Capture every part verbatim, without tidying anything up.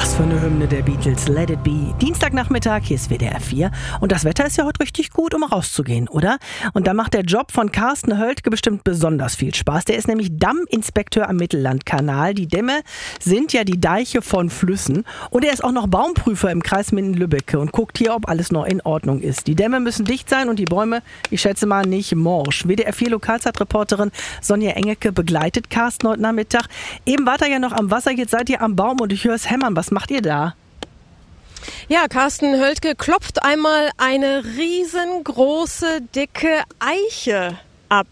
Was für eine Hymne der Beatles, Let It Be. Dienstagnachmittag, hier ist W D R vier. Und das Wetter ist ja heute richtig gut, um rauszugehen, oder? Und da macht der Job von Carsten Höldke bestimmt besonders viel Spaß. Der ist nämlich Damminspekteur am Mittellandkanal. Die Dämme sind ja die Deiche von Flüssen. Und er ist auch noch Baumprüfer im Kreis Minden-Lübbecke und guckt hier, ob alles noch in Ordnung ist. Die Dämme müssen dicht sein und die Bäume, ich schätze mal, nicht morsch. W D R vier Lokalzeitreporterin Sonja Engelke begleitet Carsten heute Nachmittag. Eben wart ihr ja noch am Wasser, jetzt seid ihr am Baum und ich höre es hämmern. Was macht ihr da? Ja, Carsten Höldke klopft einmal eine riesengroße, dicke Eiche ab.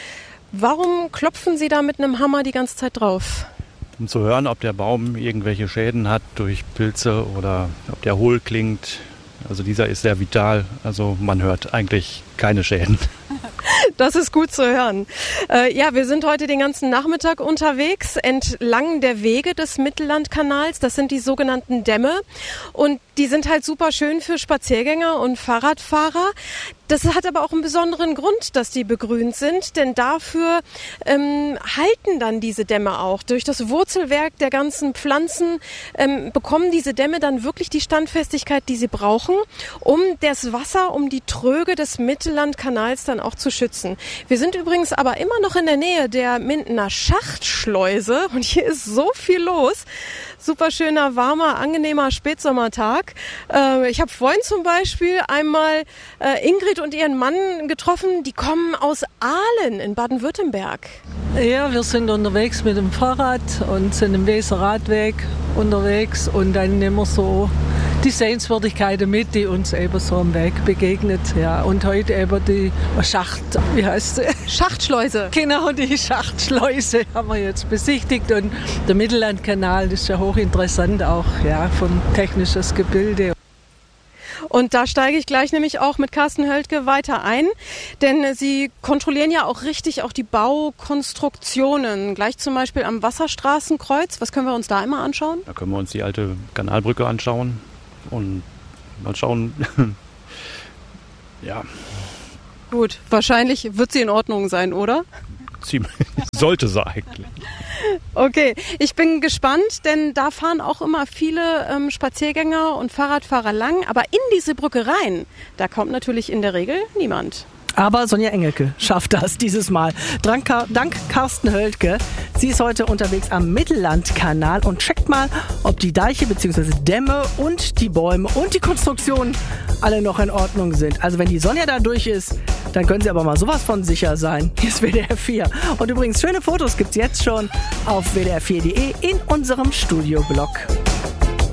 Warum klopfen Sie da mit einem Hammer die ganze Zeit drauf? Um zu hören, ob der Baum irgendwelche Schäden hat durch Pilze oder ob der hohl klingt. Also dieser ist sehr vital, also man hört eigentlich keine Schäden. Das ist gut zu hören. Äh, ja, wir sind heute den ganzen Nachmittag unterwegs entlang der Wege des Mittellandkanals. Das sind die sogenannten Dämme und die sind halt super schön für Spaziergänger und Fahrradfahrer. Das hat aber auch einen besonderen Grund, dass die begrünt sind, denn dafür ähm, halten dann diese Dämme auch. Durch das Wurzelwerk der ganzen Pflanzen ähm, bekommen diese Dämme dann wirklich die Standfestigkeit, die sie brauchen, um das Wasser, um die Tröge des Mittellandkanals dann auch zu schützen. Wir sind übrigens aber immer noch in der Nähe der Mindener Schachtschleuse und hier ist so viel los. Super schöner, warmer, angenehmer Spätsommertag. Äh, ich habe vorhin zum Beispiel einmal äh, Ingrid und ihren Mann getroffen, die kommen aus Ahlen in Baden-Württemberg. Ja, wir sind unterwegs mit dem Fahrrad und sind im Weser-Radweg unterwegs und dann nehmen wir so die Sehenswürdigkeiten mit, die uns eben so am Weg begegnet. Ja, und heute eben die Schacht, wie heißt sie? Schachtschleuse. Genau, die Schachtschleuse haben wir jetzt besichtigt und der Mittellandkanal, das ist ja hochinteressant auch, ja, vom technisches Gebilde. Und da steige ich gleich nämlich auch mit Carsten Höldke weiter ein, denn Sie kontrollieren ja auch richtig auch die Baukonstruktionen, gleich zum Beispiel am Wasserstraßenkreuz. Was können wir uns da einmal anschauen? Da können wir uns die alte Kanalbrücke anschauen und mal schauen, ja. Gut, wahrscheinlich wird sie in Ordnung sein, oder? Ziemlich, sollte sie eigentlich. Okay, ich bin gespannt, denn da fahren auch immer viele ähm, Spaziergänger und Fahrradfahrer lang. Aber in diese Brücke rein, da kommt natürlich in der Regel niemand. Aber Sonja Engelke schafft das dieses Mal. Dank, dank Carsten Höldke. Sie ist heute unterwegs am Mittellandkanal und checkt mal, ob die Deiche bzw. Dämme und die Bäume und die Konstruktionen alle noch in Ordnung sind. Also wenn die Sonja da durch ist, dann können Sie aber mal sowas von sicher sein. Hier ist W D R vier. Und übrigens, schöne Fotos gibt's jetzt schon auf w d r vier punkt d e in unserem Studioblog.